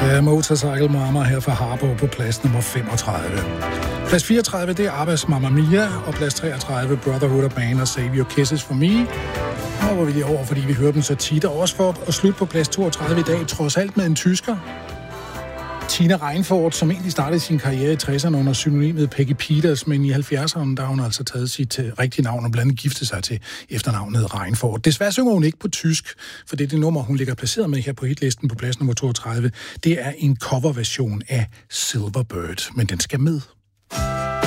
Motorcycle Mama her fra Harbo på plads nummer 35. Plads 34, det er Abbas Mamma Mia, og plads 33, Brotherhood of Man og Save Your Kisses for Me. Og hvor vi lige over, fordi vi hører dem så tit, og også for at slutte på plads 32 i dag, trods alt med en tysker. Tina Reinfort, som egentlig startede sin karriere i 60'erne under synonymet Peggy Peters, men i 70'erne, der har hun altså taget sit rigtige navn og blandt andet giftet sig til efternavnet Reinfort. Desværre synger hun ikke på tysk, for det nummer, hun ligger placeret med her på hitlisten på plads nummer 32, det er en coverversion af Silver Bird, men den skal med.